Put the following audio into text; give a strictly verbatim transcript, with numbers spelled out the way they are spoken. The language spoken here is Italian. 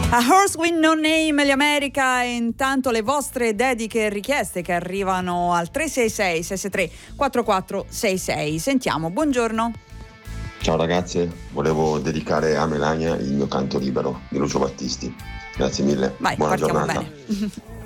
A Horse with No Name, gli America, e intanto le vostre dediche e richieste che arrivano al tre sei sei sei sei tre quattro quattro sei sei. Sentiamo, buongiorno. Ciao ragazze, volevo dedicare a Melania il mio canto libero di Lucio Battisti. Grazie mille, Vai, buona partiamo giornata. bene.